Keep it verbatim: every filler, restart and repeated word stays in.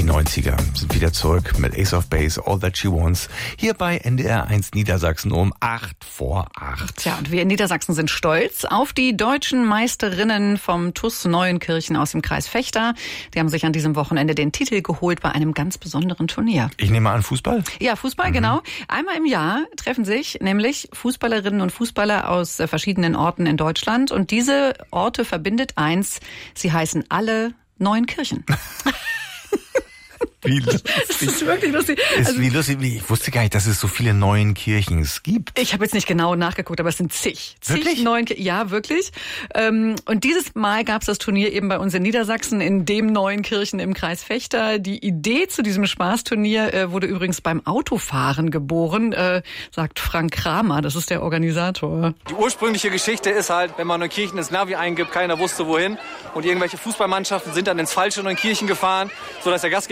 Die neunziger sind wieder zurück mit Ace of Base, All That She Wants, hier bei N D R eins Niedersachsen um acht vor acht. Tja, und wir in Niedersachsen sind stolz auf die deutschen Meisterinnen vom T U S Neuenkirchen aus dem Kreis Vechta. Die haben sich an diesem Wochenende den Titel geholt bei einem ganz besonderen Turnier. Ich nehme an Fußball? Ja, Fußball, mhm. genau. Einmal im Jahr treffen sich nämlich Fußballerinnen und Fußballer aus verschiedenen Orten in Deutschland. Und diese Orte verbindet eins, sie heißen alle Neuenkirchen. Wie lustig. Das ist wirklich lustig. Ist Also, wie lustig. Ich wusste gar nicht, dass es so viele Neuenkirchen es gibt. Ich habe jetzt nicht genau nachgeguckt, aber es sind zig. Wirklich? Zig Neuenkirchen. Ja, wirklich. Und dieses Mal gab es das Turnier eben bei uns in Niedersachsen, in dem Neuenkirchen im Kreis Vechta. Die Idee zu diesem Spaßturnier wurde übrigens beim Autofahren geboren, sagt Frank Kramer, das ist der Organisator. Die ursprüngliche Geschichte ist halt, wenn man Neunkirchen ins Navi eingibt, keiner wusste wohin. Und irgendwelche Fußballmannschaften sind dann ins falsche Neunkirchen gefahren, sodass der Gastgeber